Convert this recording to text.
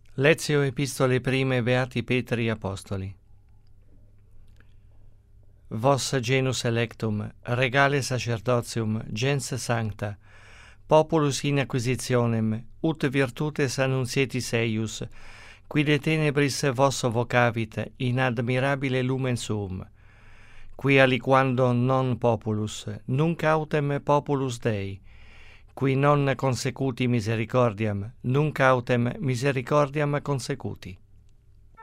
Lectio Epistolae Prime Beati Petri Apostoli. Vos genus electum, regale sacerdotium, gens sancta, populus in acquisitionem, ut virtutes annuncietis eius, qui de tenebris vos vocavit in admirabile lumen suum, qui aliquando non populus, nunc autem populus Dei, qui non consecuti misericordiam, nunc autem misericordiam consecuti.